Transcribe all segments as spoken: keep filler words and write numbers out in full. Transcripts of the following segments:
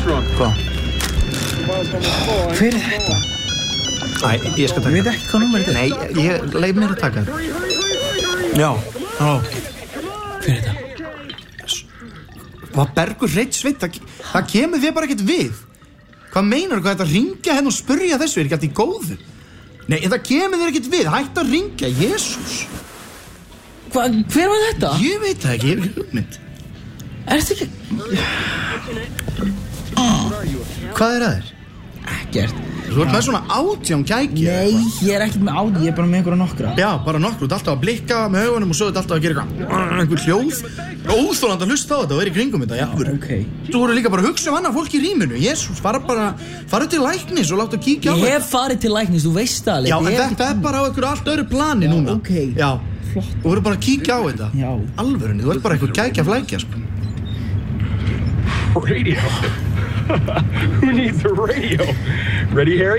Hvað? Hver er þetta? Æ, ég skal taka. Ég veit ekki hvað númer þetta er. Nei, ég leif mér að taka þetta. Já, já. Hver er þetta? Hvað Bergur Hreinn Sveinn, það, það kemur þér bara ekkert við. Hvað meinar þú, hvað þetta ringja henn og spurja þessu, er ekki allt í góðu? Nei, það kemur þér ekkert við, hætt að ringja, Jesús. Hvað, hver var þetta? Ég veit það ekki, ég hef ekki hugmynd. Er þetta ekki... Hvað er það þér? Ekkert. Þú ert með svona átján gæki. Nei, ég er ekkert með áti, ég er bara með einhverja nokkra. Já, bara nokkru, þú ert alltaf að blikka með augunum og svo ert alltaf að gera eitthvað, einhver hljóð. Óþolandi að hlusta á þetta og vera í kringum þetta, já. Ok. Þú voru líka bara að hugsa um annað fólk í rýminu, Jesús, fara bara, fara til læknis og láta kíkja á Ég þetta. hef farið til læknis, þú veist það alveg. Já, en Ég hef þetta er bara á einhverju allt öðru plani núna. ok. Já, Flott. þú voru bara að kíkja á þetta. Já. Alvörunni, þú ert bara einhver gækja flækja, sko. Radio. Who needs a radio? Ready, Harry?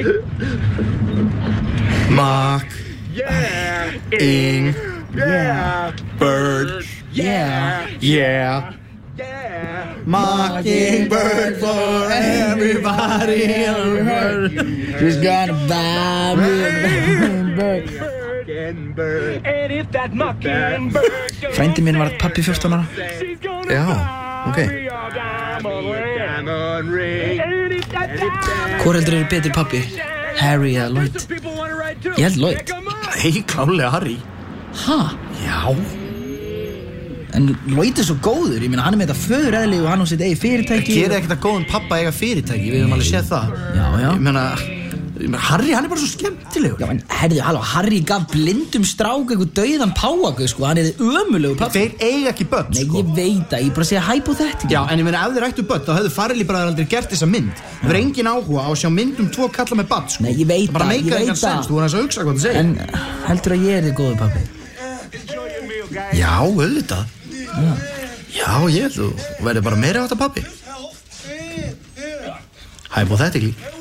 Mac, Yeah. ing, Yeah. bird, Yeah. yeah. Yeah. Mockingbird for everybody in the world. Just gonna buy me a bird. Mockingbird. And if that mockingbird goes Frændi minn var pappi fjórtán ára. she's gonna Já, buy ok. me a diamond ring. Diamond ring. And if that diamond Hvor heldur eru betri pappi? Harry eða Lloyd? people want to write too. Ég held Lloyd. Nei, klálega Harry. Ha? Já. En Lloyd er svo góður, ég meina hann er með þetta föðureðli og hann á sitt eigi fyrirtæki. Gerir ekkert að góðum pappa eiga fyrirtæki, við höfum alveg séð það. Já, já. Ég meina, ég meina, Harry, hann er bara svo skemmtilegur. Já, en herðu, halló, Harry gaf blindum strák eitthvað dauðan páagu, sko, hann er ömulegu pappi. Þeir eiga ekki börn, Nei, sko. ég veit að, ég bara segja hypothetical. Já, en ég meina, ef þeir ættu börn, þá hefðu farlíbræður aldrei gert þessa mynd. Það er engin áhuga á að sjá mynd um tvo kalla með barn, sko. Nei, ég veit Það bara það, ég meikar veit engan það. sens, þú voru aðeins að hugsa hvað það segir. En heldur að ég er þið góður pappi? Já, auðvitað. Já, ég, þú verður bara meira á þetta pappi. Hypothetically.